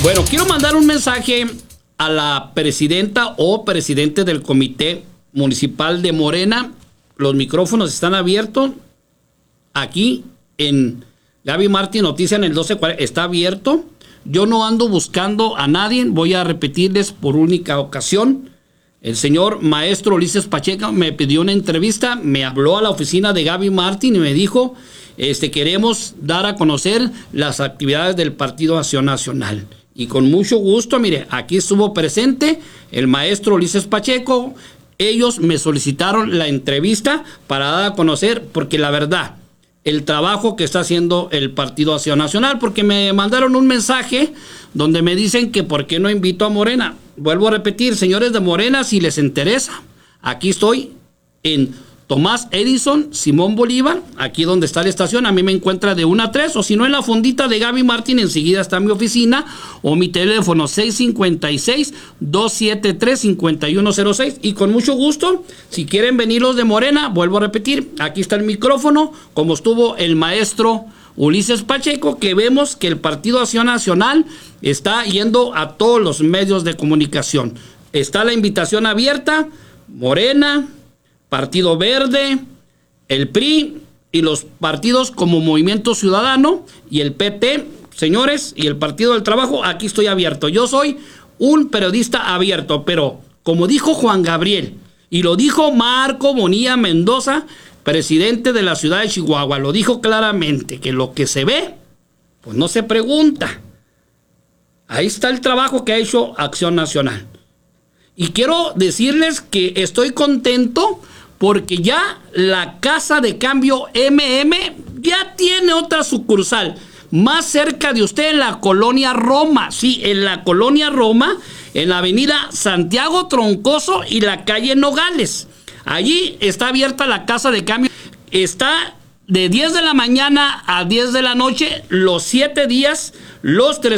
Bueno, quiero mandar un mensaje a la presidenta o presidente del Comité Municipal de Morena. Los micrófonos están abiertos aquí en Gaby Martín Noticias en el 1240. Está abierto. Yo no ando buscando a nadie. Voy a repetirles por única ocasión. El señor maestro Ulises Pacheco me pidió una entrevista. Me habló a la oficina de Gaby Martín y me dijo, queremos dar a conocer las actividades del Partido Acción Nacional. Y con mucho gusto, mire, aquí estuvo presente el maestro Ulises Pacheco. Ellos me solicitaron la entrevista para dar a conocer, porque la verdad, el trabajo que está haciendo el Partido Acción Nacional, porque me mandaron un mensaje donde me dicen que por qué no invito a Morena. Vuelvo a repetir, señores de Morena, si les interesa, aquí estoy en Tomás Edison, Simón Bolívar, aquí donde está la estación. A mí me encuentra de 1 a 3, o si no en la fondita de Gaby Martín, enseguida está mi oficina, o mi teléfono 656-273-5106, y con mucho gusto, si quieren venir los de Morena, vuelvo a repetir, aquí está el micrófono, como estuvo el maestro Ulises Pacheco, que vemos que el Partido Acción Nacional está yendo a todos los medios de comunicación. Está la invitación abierta, Morena, Partido Verde, el PRI y los partidos como Movimiento Ciudadano y el PT, señores, y el Partido del Trabajo. Aquí estoy abierto. Yo soy un periodista abierto, pero como dijo Juan Gabriel y lo dijo Marco Bonilla Mendoza, presidente de la ciudad de Chihuahua, lo dijo claramente, que lo que se ve, pues no se pregunta. Ahí está el trabajo que ha hecho Acción Nacional. Y quiero decirles que estoy contento porque ya la Casa de Cambio ya tiene otra sucursal más cerca de usted, en la Colonia Roma. Sí, en la Colonia Roma, en la avenida Santiago Troncoso y la calle Nogales. Allí está abierta la Casa de Cambio. Está de 10 de la mañana a 10 de la noche, los 7 días, los 3